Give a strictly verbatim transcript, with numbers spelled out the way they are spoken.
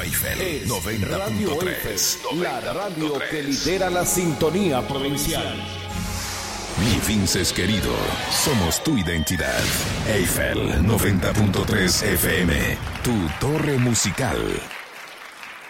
Eiffel Es noventa Radio punto Eiffel, tres. la radio que lidera la sintonía provincial. Mi Vinces querido, somos tu identidad. Eiffel noventa punto tres F M, tu torre musical.